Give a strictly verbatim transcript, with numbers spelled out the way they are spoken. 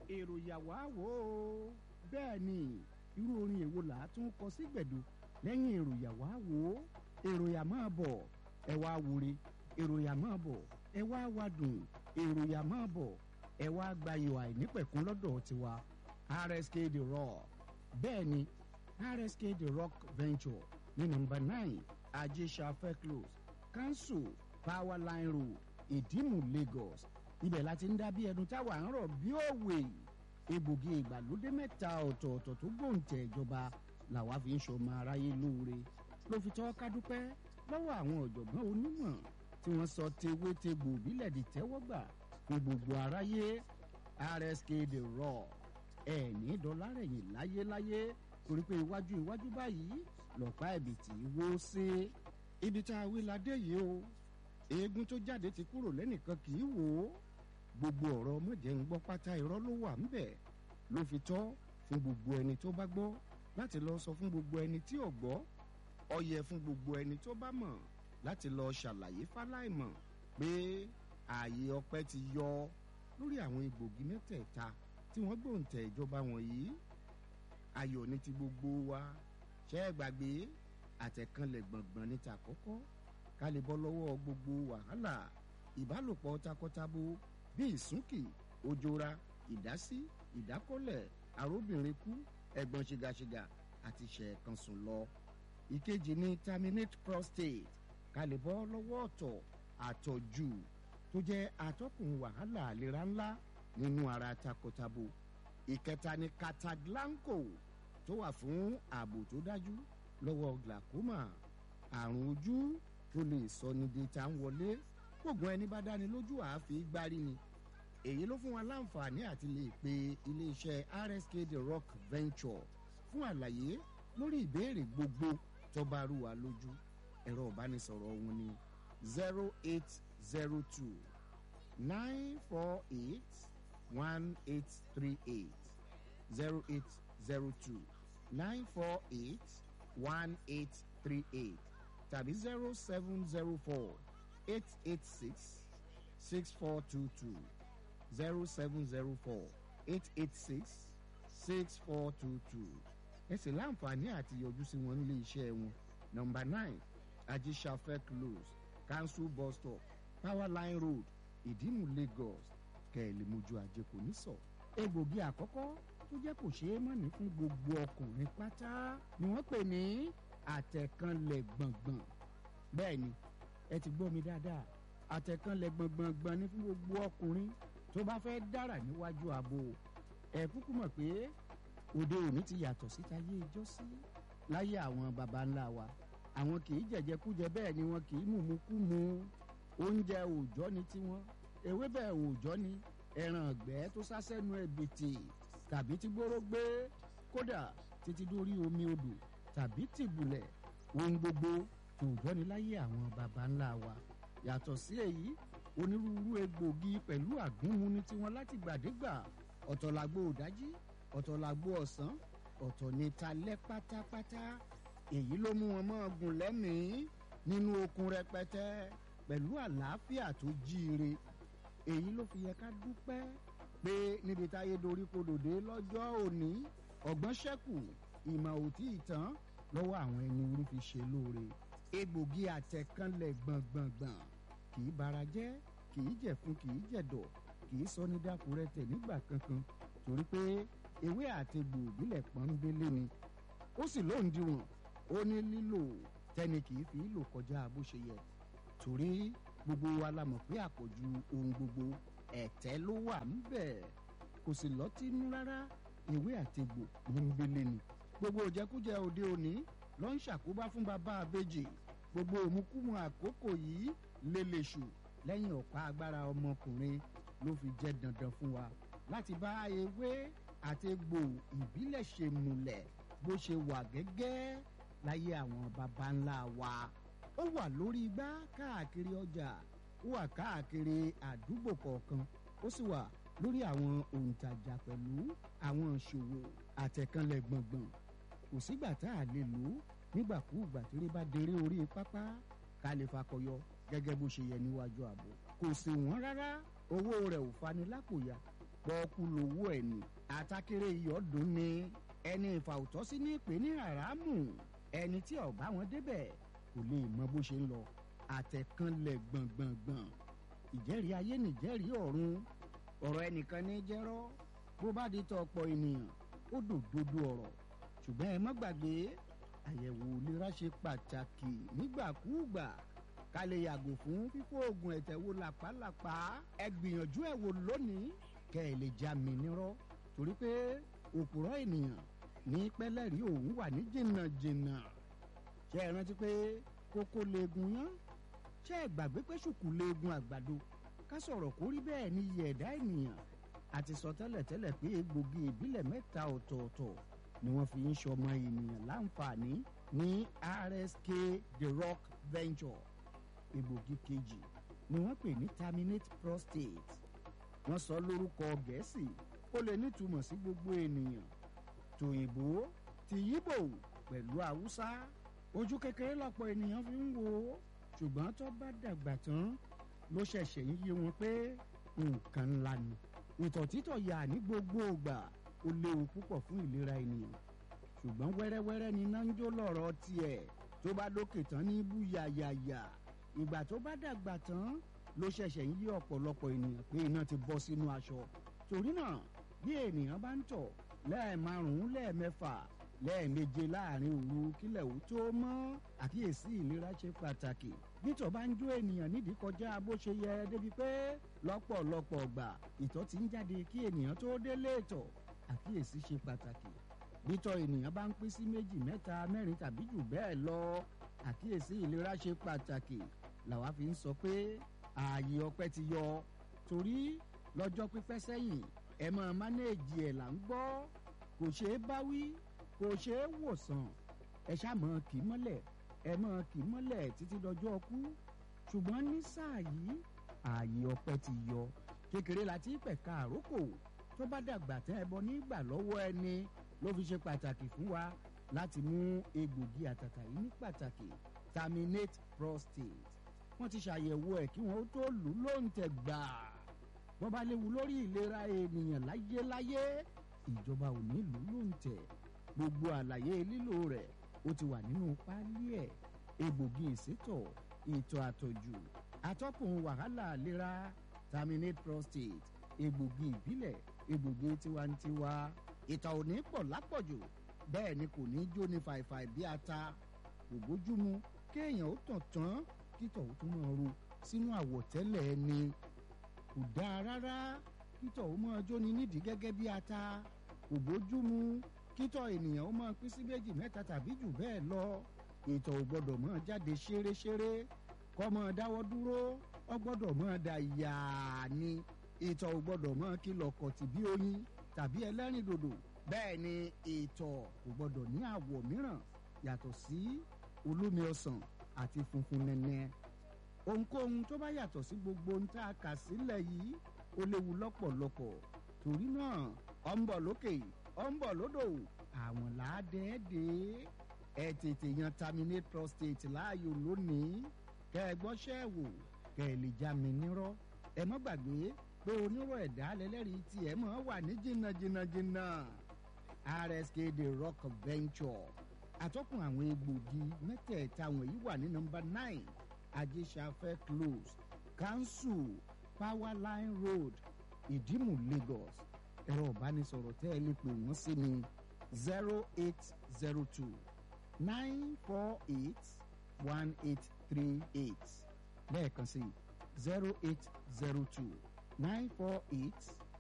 èrò yàwá wò ó bẹ́ẹ̀ ni irú orin èwo là á tún kọ sí gbẹ̀du lẹ́yìn èrò yàwá wò ó èrò yà máa bọ̀ ẹ wá wúre èrò yà máa bọ̀ ẹ wá wádùn èrò yà máa bọ̀ ẹ wá gbayò àìnípẹ̀kún lọ́dọ̀ tiwa R S K The Rock bẹ́ẹ̀ ni R S K The Rock Venture ní nọ́mbà nine ajésafẹ́ close council power line road ìdìmú Lagos ibẹ̀ láti ń dá bí ẹnu táwa ń rọ̀ bí òwe egbògi ìgbàlódé mẹ́ta ọ̀tọ̀ọ̀tọ̀ tó gbòǹtẹ̀ ìjọba làwa fi ń ṣọmọ aráyé lóore ló fi tọ́ ká dúpẹ́ lọ́wọ́ àwọn ọ̀jọ̀gbọ́n onímọ̀ tí wọ́n sọ tewétegbò bílẹ̀ di tẹ́wọ́gbà fún gbogbo aráyé R S K The Rock ẹ̀ ní dọ́là rẹ̀yìn láyéláyé torí pé iwájú iwájú báyìí lọ́pàá ẹ̀bìtì wó sí ibi tá a wí ládé yìí o eégún tó jáde ti kúrò lẹ́nìkan kì í wò ó gbogbo ọ̀rọ̀ ọmọdé ń gbọ́ pátá irọ́ ló wà ńbẹ̀ ló fi tọ́ fún gbogbo ẹni tó bá gbọ́ láti lọ sọ fún gbogbo ẹni tí ò gbọ́ ó yẹ fún gbogbo ẹni tó bá mọ̀ láti lọ ṣàlàyé fáláìmọ̀ pé ààyè ọpẹ́ ti yọ lórí àwọn egbògi mẹ́tẹ̀ẹ̀ta tí wọ́n gbòǹtẹ̀ ìjọba wọ̀nyí ayọ̀ ní ti gbogbo wa ṣẹ́ ẹ gbàgbé àtẹ̀kànlẹ̀ gbọ̀ngbọ̀n ní ta kọ́kọ́ ká lè bọ́ lọ́wọ́ gbogbo wàhálà ìbálòpọ̀ takọtabo bíi ìsúnkì òjòra ìdásí ìdákọ́lẹ̀ àróbìnrin kú ẹ̀gbọ́n ṣìgàṣìgà àti ṣẹ̀ẹ̀kansùn lọ. ìkejì ni terminate prostate ká lè bọ́ lọ́wọ́ ọ̀tọ̀ àtọ̀jù tó jẹ́ atọ́kùn wàhálà àlera ńlá nínú ara takọtabo. ìkẹta ni cataglanco tó wà fún ààbò tó dájú lọ́wọ́ glaucoma àrùn ojú tó lè sọ ní data ń wọlé gbogbo ẹni bá dáni lójú àáfi gbárí ni èyí ló fún wa láǹfààní àti lè pe iléeṣẹ́ R S K The Rock Venture fún àlàyé lórí ìbéèrè gbogbo tó bá rú wa lójú ẹ̀rọ ìbánisọ̀rọ̀ wọn ni zero eight zero two nine four eight one eight three eight zero eight zero two nine four eight one eight three eight tàbí zero seven zero four eight eight six six four two two zero seven zero four eight eight six six four two two ẹ sì láǹfààní àti yọjú sí wọn nílé iṣẹ́ wọn nọ́mbà nine ajésafẹ́ close council bus stop power line road ìdìmú Lagos kẹ́ẹ̀lẹ́ mojú ajé kò ní sọ. egbògi àkọ́kọ́ tó jẹ́ kò ṣeé mọ̀ ní fún gbogbo ọkùnrin pátá ni wọ́n pè ní àtẹ̀kànlẹ̀ gbọ̀ngbọ̀n bẹ́ẹ̀ ni ẹ ti gbọ́ mi dáadáa àtẹ̀kànlẹ̀ gbọ̀ngbọ̀ngbọ̀n ní fún gbogbo ọkùnrin tó bá fẹ́ dára níwájú ààbò ẹ kúkú mọ̀ pé òde òní ti yàtọ̀ síta yé ijó sí láyé àwọn baba ńlá wa àwọn kì í jẹ̀jẹ̀kújẹ bẹ́ẹ̀ ni wọn kì í mùmúkúmu oúnjẹ òòjọ́ ni tiwọn ewébẹ̀ òòjọ́ ni ẹran ọ̀gbẹ́ tó sásẹ́nu ẹ̀bìtì tàbí tí gbóró gbé kódà títí dórí omi odò tàbí tìbùlẹ̀ ohun gbogbo òòjọ́ ni láyé àwọn baba ńlá wa yàtọ̀ sí èyí onírúurú egbògi pẹ̀lú àgúnmu ní tiwọn láti gbàdégbà ọ̀tọ̀ làgbo òdájí ọ̀tọ̀ làgbo ọ̀sán ọ̀tọ̀ ní talẹ́ pátápátá èyí ló mú wọn mọ́ ọgùn lẹ́mìí nínú okun rẹpẹtẹ pẹ̀lú àlàáfíà tó jíire èyí ló fi yẹ ká dúpẹ́ pé níbi táyé dorí kodòdé lọ́jọ́ òní ọgbọ́n ṣẹ́kù ìmọ̀ òtí ìtàn lọ́wọ́ àwọn ẹni orí fi ṣe lóore egbògi àtẹ̀kànlẹ̀ gbọ̀ngbọ̀ngbọ̀n kì í bara jẹ́ kì í jẹ̀fun kì í jẹ̀dọ̀ kì í sọ ní dákúrẹ́tẹ̀ nígbà kankan torí pé ewé àtegbò ìbílẹ̀ pọ́nbélé ni ó sì lóǹdíwọ̀n ó ní lílò tẹ́ni kì í fi lò kọjá bó ṣe yẹ torí gbogbo wa la mọ̀ pé àpọ̀jù ohun gbogbo ẹ̀tẹ́ ló wà ńbẹ̀ kò sì lọ́tínú rárá ewé àtegbò pọ́nbélé ni gbogbo òjẹkújẹ òde òní ló ń ṣàkóbá fún bàbá àbèjì gbogbo òmùkúmu àkókò yìí lélẹ̀ṣù lẹ́yìn ọ̀pá agbára ọmọkùnrin ló fi jẹ́ dandan fún wa láti bá ewé àtegbò ìbílẹ̀ ṣe múlẹ̀ bó ṣe wà gẹ́gẹ́ láyé àwọn baba ńlá wa ó wà lórí igbá káàkiri ọjà ó wà káàkiri àdúgbò kọ̀ọ̀kan ó sì wà lórí àwọn òǹtajà pẹ̀lú àwọn ìṣòwò àtẹ̀kànlẹ̀ gbọ̀ngbọ̀n kò sígbà tá a lè lò ó nígbàkúùgbà tí rí bá déré orí pápá ká lè fakọyọ gẹ́gẹ́ bó ṣe yẹ níwájú ààbò kò sì wọ́n rárá owó rẹ̀ ò fani lápòyà pọ́ọ́kú lowó ẹ̀ ní àtàkèrè ìyọ́dún ni ẹni ìfàwùtọ́sí ní ìpè ní haramu ẹni tí ọ̀bá wọn débẹ̀ kò lè mọ bó ṣe ń lọ àtẹ̀kànlẹ̀ gbọ̀ngbọ̀ngbọ̀n ìjẹ́rìí ayé nìjẹ́rìí ọ̀run ọ̀rọ̀ ẹnìkan ní jẹ́rọ́ bó bá di tọ́ ọ̀pọ̀ ènìyàn ó dòdodo ọ̀rọ̀ ṣùgbọ́n ẹ má gbàgbé àyẹ̀wò ìlera ṣe pàtàkì nígbàkúùgbà ká lè yàgò fún fífò oògùn ẹ̀tẹ̀ wo làpálàpá ẹ gbìyànjú ẹ̀ wò lónìí kẹ́ ẹ lè já mi nírọ́ torí pé òpùrọ́ ènìyàn ní pẹ́lẹ́rì òun wà ní jìnnàjìnnà ṣé ẹ rántí pé kókó leegun yán ṣé ẹ gbàgbé pé ṣùkú leegun àgbàdo ká sọ̀rọ̀ kó rí bẹ́ẹ̀ ní iye ẹ̀dá ènìyàn àti sọ tẹ́lẹ̀tẹ́lẹ̀ pé egbògi ìbílẹ̀ mẹ́ta ọ̀tọ̀ọ̀tọ̀ ni wọ́n fi ń ṣọmọ ènìyàn láǹfààní ní R S K The Rock Venture egbògi kejì ni wọ́n pè ní Terminate Prostate wọ́n sọ lórúkọ gẹ̀ẹ́sì ó lè nítumọ̀ sí gbogbo ènìyàn tòyìnbó ti yíbò pẹ̀lú haúsá ojú kékeré lọ́pọ̀ ènìyàn fi ń wò ó ṣùgbọ́n tó bá dàgbà tán ló ṣẹ̀ṣẹ̀ ń yé wọn pé nǹkan ńlá ni ìtọ̀ títọ̀ yà ní gbogbo ìgbà ó léwu púpọ̀ fún ìlera ènìyàn ṣùgbọ́n wẹ́rẹ́wẹ́rẹ́ ni iná ń jó lọ́rọ̀ tiẹ̀ tó bá lókè tán ní bú yàyàyà ìgbà tó bá dàgbà tán ló ṣẹ̀ṣẹ̀ ń yé ọ̀pọ̀lọpọ̀ ènìyàn pé iná ti bọ́ sínú aṣọ torí náà bí ènìyàn bá ń tọ̀ lẹ́ẹ̀márùn-ún lẹ́ẹ̀mẹ́fà lẹ́ẹ̀méje láàrin òru kílẹ̀ ó tó mọ́ àkíyèsí ìlera ṣe pàtàkì bítọ̀ bá ń jó ènìyàn nídìí kọjá bó ṣe yẹ débi pé lọ́pọ̀lọpọ̀ ọgbà ìtọ̀ ti ń jáde kí ènìyàn tó délé ìtọ̀ àkíyèsí ṣe pàtàkì bítọ̀ ènìyàn bá ń pín sí méjì mẹ́ta mẹ́rin tàbí jù bẹ́ẹ̀ lọ àkíyèsí ìlera ṣe pàtàkì làwa fi ń sọ pé ààyè ọpẹ́ ti yọ torí lọ́jọ́ pípẹ́ sẹ́yìn ẹ máa mánéèjì ẹ̀ là ń gbọ́ kò ṣeé báwí kò ṣeé wòsàn ẹ ṣàmọ́ kì í mọ́lẹ̀ ẹ mọ́ kì í mọ́lẹ̀ títí dọjọ́ ọkú ṣùgbọ́n ní sáà yìí ààyè ọpẹ́ ti yọ kékeré láti pẹ̀ka àrókò tó bá dàgbà tẹ́ ẹ bọ nígbà lọ́wọ́ ẹni ló fi ṣe pàtàkì fún wa láti mú egbògi àtàtà yìí ní pàtàkì Terminate Prostate wọ́n ti ṣàyẹ̀wò ẹ̀ kí wọ́n tó lù ú lóǹtẹ̀ gbà bọ́ bá léwu lórí ìlera ènìyàn láyéláyé ìjọba ò ní lù ú lóǹtẹ̀ gbogbo àlàyé lílò rẹ̀ ó ti wà nínú páálí ẹ̀ egbògi ìsétọ̀ ìtọ̀ àtọ̀jù atọ́kùn wàhálà ìlera Terminate Prostate egbògi ìbílẹ̀ egbògi tiwantiwa ìtọ̀ ò ní pọ̀ lápọ̀jù bẹ́ẹ̀ ni kò ní jó ní fàìfàì bí ata kò bójúmu kéèyàn ó tàn tán kítọ̀ ó tún máa ru sínú àwọ̀tẹ́lẹ̀ ẹni kò dáa rárá kítọ̀ ó máa jóni nídìí gẹ́gẹ́ bí ata kò bójúmu kítọ̀ ènìyàn ó máa pín sí méjì mẹ́ta tàbí jù bẹ́ẹ̀ lọ ìtọ̀ ò gbọ́dọ̀ máa jáde ṣéréṣéré kó máa dáwọ́ dúró ó gbọ́dọ̀ máa da yàá ni ìtọ̀ ò gbọ́dọ̀ máa kìlọ̀ kọ̀tì bí oyin tàbí ẹlẹ́rìndòdò bẹ́ẹ̀ ni ìtọ̀ kò gbọ́dọ̀ ní àwọ̀ mìíràn yàtọ̀ sí olómi ọsàn àti funfun nẹ́nẹ́ ohunkóhun tó bá yàtọ̀ sí gbogbo ohun tá a kà sílẹ̀ yìí ó léwu lọ́pọ̀lọpọ̀ torí náà ó ń bọ̀ lókè ó ń bọ̀ lódò àwọn làádẹ́ẹ́dẹ́ ẹ tètè yan Terminate Prostate láàyò lónìí kẹ ẹ gbọ́ṣẹ́ wò kẹ ẹ lè já mi nírọ́ ẹ má gbàgbé pé onírọ̀ ẹ̀dá lẹ́lẹ́rìí tí ẹ mọ̀ wà ní jìnnà jìnnà jìnnà R S K The Rock Venture àtọ́kùn àwọn egbògi mẹ́tẹ̀ẹ̀ta wọ̀nyí wà ní nọ́mbà nine Ajésafẹ́ Close Council Powerline Road Ìdímù Lagos ẹ̀rọ ìbánisọ̀rọ̀ tẹ́ ẹ lè pè wọ́n sí ni zero eight zero two nine four eight one eight three eight lẹ́ẹ̀kan sí zero eight zero two nine four eight